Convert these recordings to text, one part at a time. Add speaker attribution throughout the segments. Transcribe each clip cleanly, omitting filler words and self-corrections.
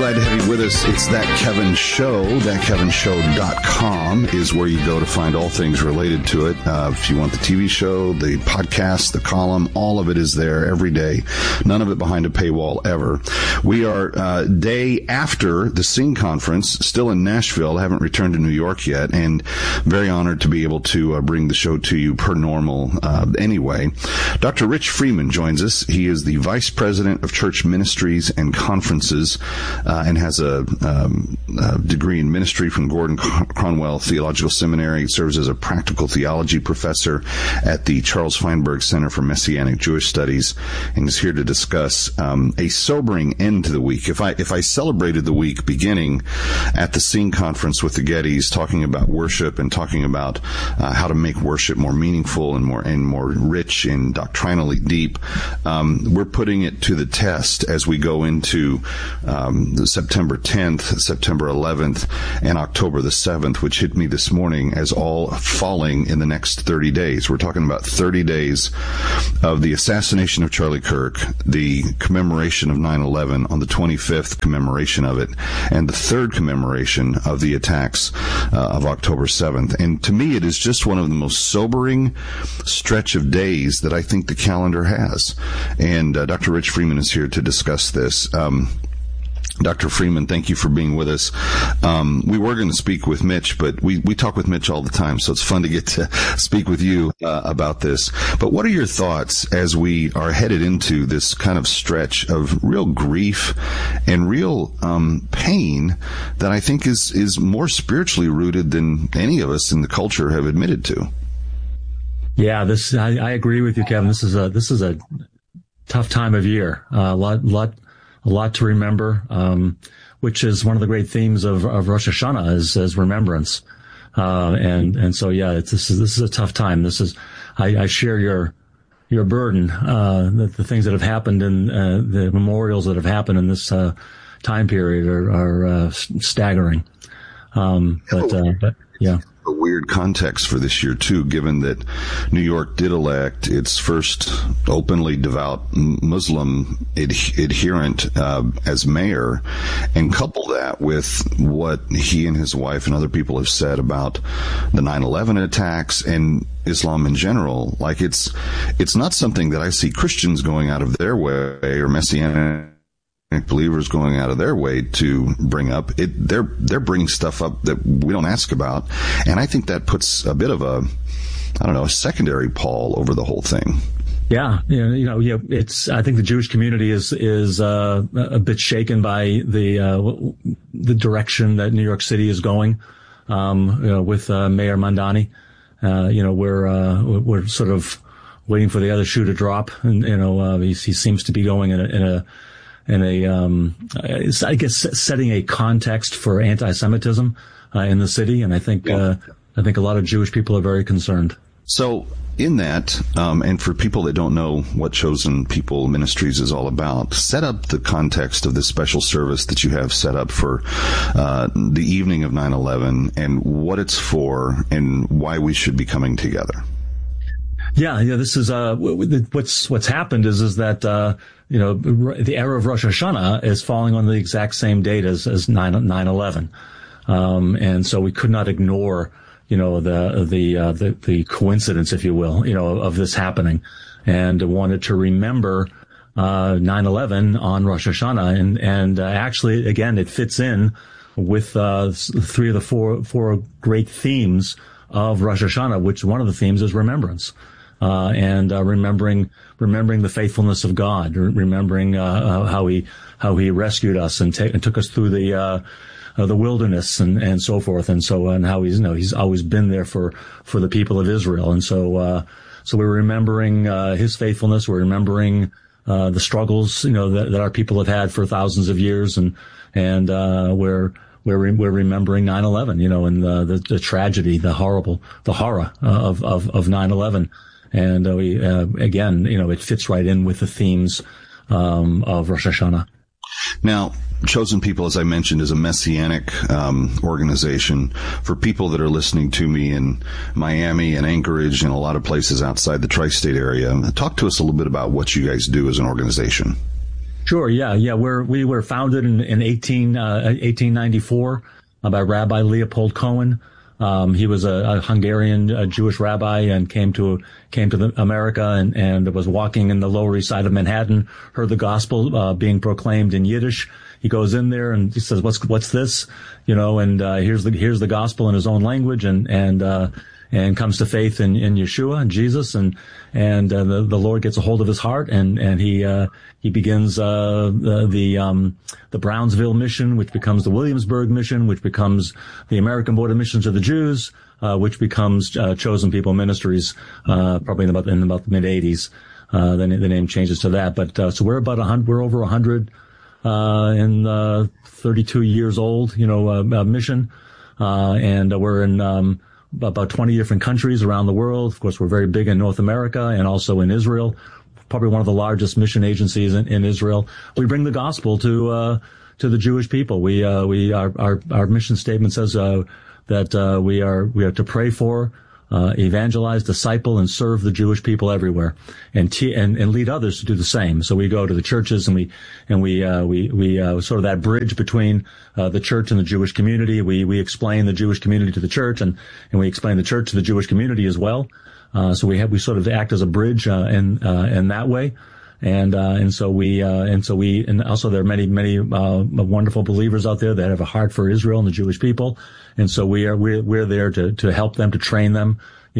Speaker 1: glad to have you with us. It's That Kevin Show. ThatKevinShow.com is where you go to find all things related to it. If you want the TV show, the podcast, the column, all of it is there every day. None of it behind a paywall ever. We are day after the Sing Conference, still in Nashville. I haven't returned to New York yet, and very honored to be able to bring the show to you per normal anyway. Dr. Rich Freeman joins us. He is the Vice President of Church Ministries and Conferences, and has a degree in ministry from Gordon Conwell Theological Seminary. He serves as a practical theology professor at the Charles Feinberg Center for Messianic Jewish Studies, and is here to discuss a sobering end to the week. If I celebrated the week beginning at the Sing Conference with the Gettys, talking about worship and talking about how to make worship more meaningful and more rich and doctrinally deep, we're putting it to the test as we go into September 10th, September 11th, and October the 7th, which hit me this morning as all falling in the next 30 days. We're talking about 30 days of the assassination of Charlie Kirk, the commemoration of 9/11 on the 25th commemoration of it, and the third commemoration of the attacks of October 7th. And to me, it is just one of the most sobering stretch of days that I think the calendar has. And Dr. Rich Freeman is here to discuss this. Dr. Freeman, thank you for being with us. We were going to speak with Mitch, but we talk with Mitch all the time, so it's fun to get to speak with you about this. But what are your thoughts as we are headed into this kind of stretch of real grief and real pain that I think is more spiritually rooted than any of us in the culture have admitted to?
Speaker 2: Yeah, I agree with you, Kevin. This is a tough time of year. A lot to remember, which is one of the great themes of Rosh Hashanah is remembrance. And so, yeah, this is a tough time. I share your burden, the things that have happened and, the memorials that have happened in this, time period are staggering. But yeah.
Speaker 1: A weird context for this year, too, given that New York did elect its first openly devout Muslim adherent as mayor, and couple that with what he and his wife and other people have said about the 9/11 attacks and Islam in general. Like, it's not something that I see Christians going out of their way, or Messianic believers going out of their way to bring up. They're bringing stuff up that we don't ask about, and I think that puts a bit of a secondary pall over the whole thing.
Speaker 2: Yeah, it's. I think the Jewish community is a bit shaken by the direction that New York City is going, with Mayor Mamdani. We're sort of waiting for the other shoe to drop, and he seems to be going I guess setting a context for anti-Semitism in the city, and I think a lot of Jewish people are very concerned.
Speaker 1: So, in that, and for people that don't know what Chosen People Ministries is all about, set up the context of this special service that you have set up for the evening of 9/11, and what it's for, and why we should be coming together.
Speaker 2: Yeah. This is what's happened is that the era of Rosh Hashanah is falling on the exact same date as 9/11, and so we could not ignore the coincidence, if you will, of this happening, and wanted to remember 9/11 on Rosh Hashanah, and actually, again, it fits in with three of the four great themes of Rosh Hashanah, which one of the themes is remembrance. Remembering the faithfulness of God, remembering how he rescued us and took us through the wilderness and so forth, and how he's always been there for the people of Israel, and so we're remembering his faithfulness. We're remembering the struggles that our people have had for thousands of years, and we're remembering 9/11, and the tragedy, the horror of 9/11. And again, it fits right in with the themes of Rosh Hashanah.
Speaker 1: Now, Chosen People, as I mentioned, is a messianic organization. For people that are listening to me in Miami and Anchorage and a lot of places outside the tri-state area, talk to us a little bit about what you guys do as an organization.
Speaker 2: Sure. Yeah. We were founded in 1894 by Rabbi Leopold Cohen. He was a Hungarian Jewish rabbi and came to America and was walking in the Lower East Side of Manhattan, heard the gospel being proclaimed in Yiddish. He goes in there and he says, "What's this?" And here's the gospel in his own language, and comes to faith in Yeshua and Jesus, and the Lord gets a hold of his heart, and he begins the Brownsville mission, which becomes the Williamsburg mission, which becomes the American Board of Missions of the Jews, which becomes Chosen People Ministries, probably in about the mid '80s. Then the name changes to that, but so we're over 100 and 32 years old, mission, and we're in about 20 different countries around the world. Of course, we're very big in North America and also in Israel, probably one of the largest mission agencies in Israel. We bring the gospel to the Jewish people. Our mission statement says that we are to pray for, evangelize, disciple, and serve the Jewish people everywhere, and lead others to do the same. So we go to the churches and we sort of that bridge between the church and the Jewish community. We explain the Jewish community to the church, and we explain the church to the Jewish community as well. So we sort of act as a bridge in that way. And also there are many wonderful believers out there that have a heart for Israel and the Jewish people. And so we're there to help them, to train them,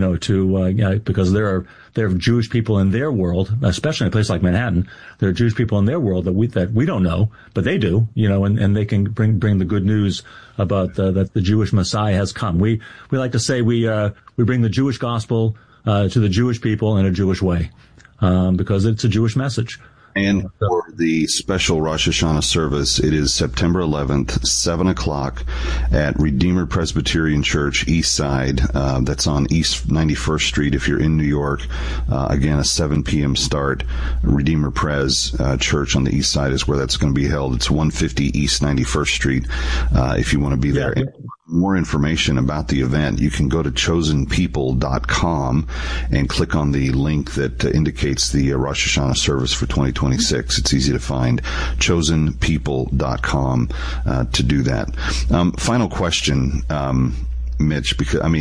Speaker 2: because there are Jewish people in their world, especially in a place like Manhattan. There are Jewish people in their world that we don't know, but they do, and they can bring the good news about that the Jewish Messiah has come. We like to say we bring the Jewish gospel to the Jewish people in a Jewish way. Because it's a Jewish message.
Speaker 1: And for the special Rosh Hashanah service, it is September 11th, 7 o'clock at Redeemer Presbyterian Church, East Side. That's on East 91st Street if you're in New York. Again, a 7 p.m. start. Redeemer Pres Church on the East Side is where that's going to be held. It's 150 East 91st Street if you want to be there. Yeah. More information about the event, you can go to chosenpeople.com and click on the link that indicates the Rosh Hashanah service for 2026. It's easy to find, chosenpeople.com to do that. Final question, Rich,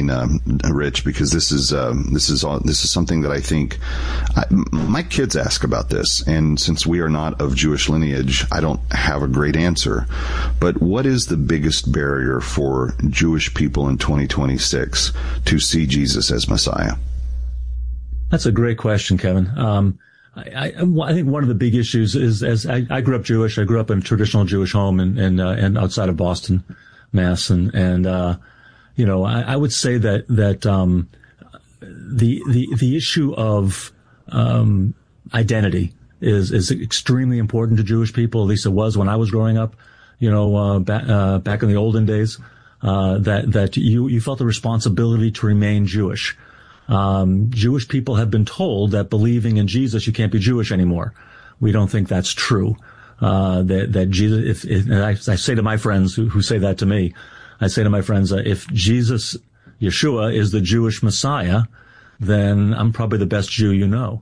Speaker 1: because this is something that I think my kids ask about this, and since we are not of Jewish lineage, I don't have a great answer. But what is the biggest barrier for Jewish people in 2026 to see Jesus as Messiah?
Speaker 2: That's a great question, Kevin. I think one of the big issues is, as I grew up Jewish, I grew up in a traditional Jewish home and outside of Boston, Mass, and I would say that the issue of identity is extremely important to Jewish people. At least it was when I was growing up. Back in the olden days, that you felt the responsibility to remain Jewish. Jewish people have been told that believing in Jesus, you can't be Jewish anymore. We don't think that's true. That Jesus, I say to my friends who say that to me, I say to my friends, if Jesus, Yeshua, is the Jewish Messiah, then I'm probably the best Jew you know.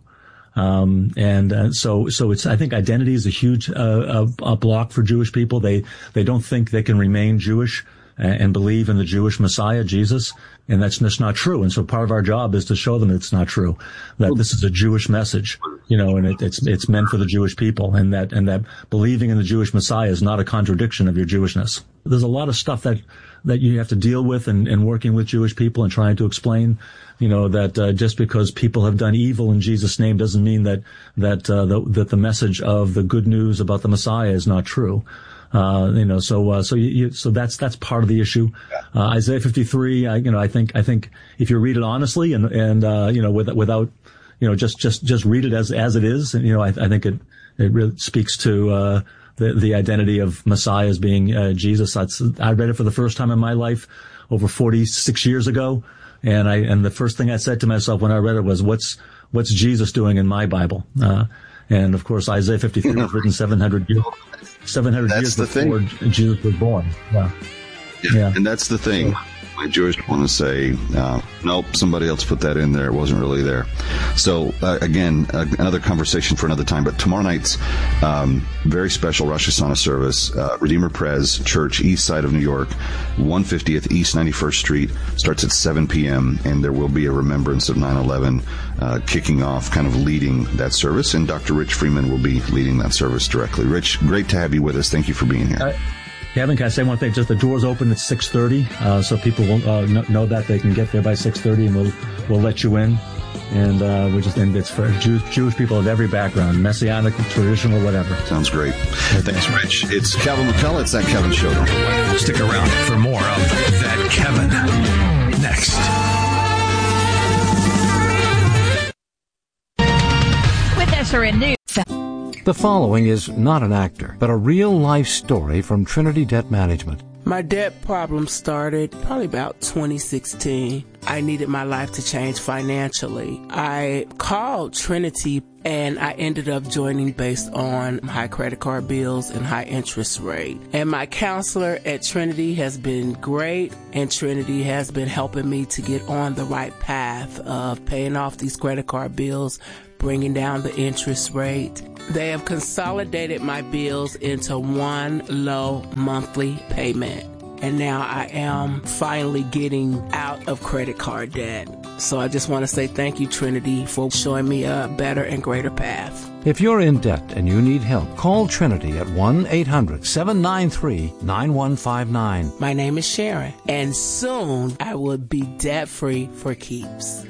Speaker 2: So it's, I think identity is a huge, a block for Jewish people. They don't think they can remain Jewish and believe in the Jewish Messiah, Jesus. And that's just not true. And so part of our job is to show them it's not true, that this is a Jewish message, and it's meant for the Jewish people, and that believing in the Jewish Messiah is not a contradiction of your Jewishness. There's a lot of stuff that you have to deal with and working with Jewish people and trying to explain, that just because people have done evil in Jesus' name doesn't mean that the message of the good news about the Messiah is not true. So that's part of the issue. Isaiah 53, I think if you read it honestly and without, just read it as it is. And, I think it really speaks to, the identity of Messiah as being, Jesus. I read it for the first time in my life over 46 years ago. And the first thing I said to myself when I read it was, what's Jesus doing in my Bible? And of course, Isaiah 53 was written 700 years before Jesus was born. Yeah. Yeah.
Speaker 1: And that's the thing. My Jewish want to say, nope, somebody else put that in there. It wasn't really there. So, again, another conversation for another time. But tomorrow night's very special Rosh Hashanah service, Redeemer Prez Church, east side of New York, 150th East 91st Street, starts at 7 p.m., and there will be a remembrance of 9/11 kicking off, kind of leading that service. And Dr. Rich Freeman will be leading that service directly. Rich, great to have you with us. Thank you for being here.
Speaker 2: Kevin, can I say one thing? Just the doors open at 6:30, so people will know that they can get there by 6:30, and we'll let you in. And and it's for Jewish people of every background, Messianic, traditional, whatever.
Speaker 1: Sounds great. Thanks, Rich. It's Kevin McCullough. It's That Kevin Show.
Speaker 3: Stick around for more of That Kevin next.
Speaker 4: With SRN News.
Speaker 5: The following is not an actor, but a real-life story from Trinity Debt Management.
Speaker 6: My debt problem started probably about 2016. I needed my life to change financially. I called Trinity and I ended up joining based on high credit card bills and high interest rate. And my counselor at Trinity has been great, and Trinity has been helping me to get on the right path of paying off these credit card bills, bringing down the interest rate. They have consolidated my bills into one low monthly payment. And now I am finally getting out of credit card debt. So I just want to say thank you, Trinity, for showing me a better and greater path.
Speaker 5: If you're in debt and you need help, call Trinity at 1-800-793-9159.
Speaker 6: My name is Sharon, and soon I will be debt-free for keeps.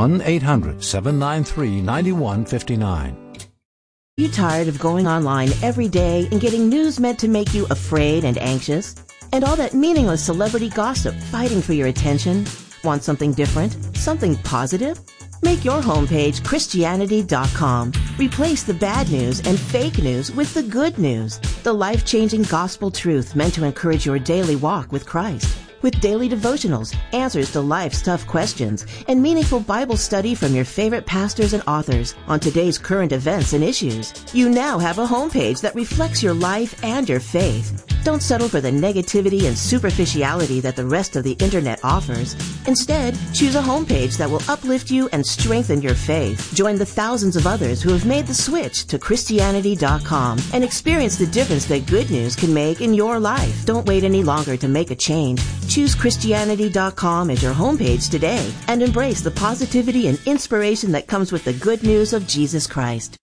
Speaker 5: 1-800-793-9159.
Speaker 7: You tired of going online every day and getting news meant to make you afraid and anxious? And all that meaningless celebrity gossip fighting for your attention? Want something different? Something positive? Make your homepage Christianity.com. Replace the bad news and fake news with the good news. The life-changing gospel truth meant to encourage your daily walk with Christ. With daily devotionals, answers to life's tough questions, and meaningful Bible study from your favorite pastors and authors on today's current events and issues. You now have a homepage that reflects your life and your faith. Don't settle for the negativity and superficiality that the rest of the internet offers. Instead, choose a homepage that will uplift you and strengthen your faith. Join the thousands of others who have made the switch to Christianity.com and experience the difference that good news can make in your life. Don't wait any longer to make a change. Choose Christianity.com as your homepage today and embrace the positivity and inspiration that comes with the good news of Jesus Christ.